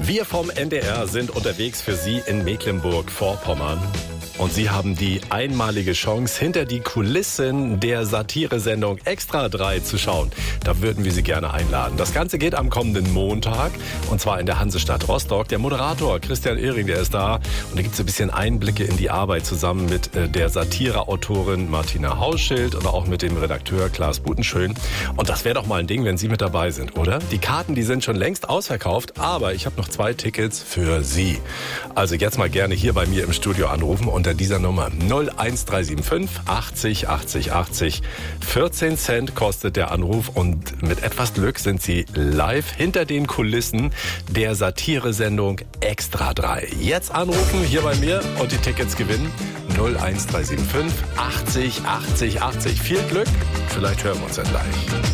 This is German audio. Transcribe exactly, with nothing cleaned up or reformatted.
Wir vom N D R sind unterwegs für Sie in Mecklenburg-Vorpommern. Und Sie haben die einmalige Chance, hinter die Kulissen der Satiresendung Extra drei zu schauen. Da würden wir Sie gerne einladen. Das Ganze geht am kommenden Montag, und zwar in der Hansestadt Rostock. Der Moderator Christian Ehring, der ist da. Und da gibt es ein bisschen Einblicke in die Arbeit zusammen mit der Satireautorin Martina Hauschild oder auch mit dem Redakteur Klaas Butenschön. Und das wäre doch mal ein Ding, wenn Sie mit dabei sind, oder? Die Karten, die sind schon längst ausverkauft, aber ich habe noch zwei Tickets für Sie. Also jetzt mal gerne hier bei mir im Studio anrufen unter dieser Nummer null eins drei sieben fünf achtzig achtzig achtzig. vierzehn Cent kostet der Anruf und mit etwas Glück sind Sie live hinter den Kulissen der Satiresendung Extra drei. Jetzt anrufen hier bei mir und die Tickets gewinnen. null eins drei sieben fünf achtzig achtzig achtzig. Viel Glück, vielleicht hören wir uns ja gleich.